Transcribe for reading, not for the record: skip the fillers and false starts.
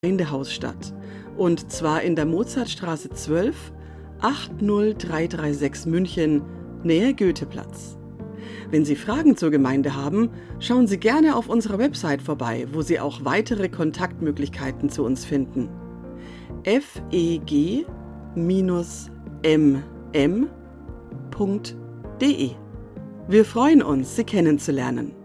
Gemeindehaus statt. Und zwar in der Mozartstraße 12, 80336 München, Nähe Goetheplatz. Wenn Sie Fragen zur Gemeinde haben, schauen Sie gerne auf unserer Website vorbei, wo Sie auch weitere Kontaktmöglichkeiten zu uns finden. feg-mm.de. Wir freuen uns, Sie kennenzulernen.